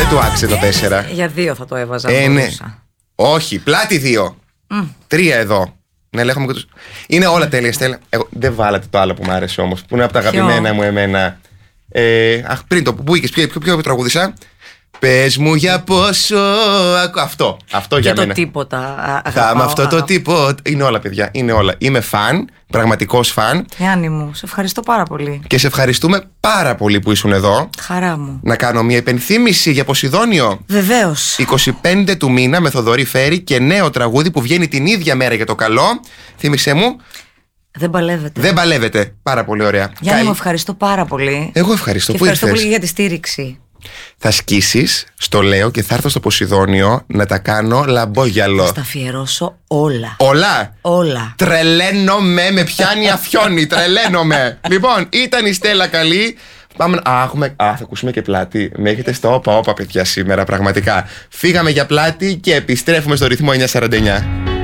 δεν του άξιζε το 4. Για 2 θα το έβαζα. Ναι. Όχι, πλάτη 2. 3 εδώ. Ναι, λέγαμε και τους... Είναι όλα τέλεια, Στέλλα. Δεν βάλατε το άλλο που μου άρεσε όμως, που είναι από τα αγαπημένα μου εμένα. Πριν το που είχες, ποιο τραγούδισα. Πες μου για πόσο. Αυτό για μένα. Και το τίποτα. Με αυτό το τίποτα. Είναι όλα, παιδιά. Είναι όλα. Είμαι φαν. Πραγματικός φαν. Γιάννη μου, σε ευχαριστώ πάρα πολύ. Και σε ευχαριστούμε πάρα πολύ που ήσουν εδώ. Χαρά μου. Να κάνω μια υπενθύμηση για Ποσειδόνιο. Βεβαίως. 25 του μήνα με Θοδωρή Φέρη και νέο τραγούδι που βγαίνει την ίδια μέρα για το καλό. Θύμισε μου. Δεν παλεύετε. Δεν παλεύετε. Πάρα πολύ ωραία. Γιάννη μου, ευχαριστώ πάρα πολύ. Εγώ ευχαριστώ που ήρθες. Ευχαριστώ πολύ για τη στήριξη. Θα σκίσεις, στο λέω, και θα έρθω στο Ποσειδόνιο να τα κάνω λαμπόγιαλο. Θα τα αφιερώσω όλα. Όλα. Τρελαίνομαι, με πιάνει αφιόνι. Τρελαίνομαι. Λοιπόν, ήταν η Στέλλα Καλή. Πάμε. Θα ακούσουμε και πλάτη. Με έχετε στο όπα, παιδιά, σήμερα, πραγματικά. Φύγαμε για πλάτη και επιστρέφουμε στο ρυθμό 949.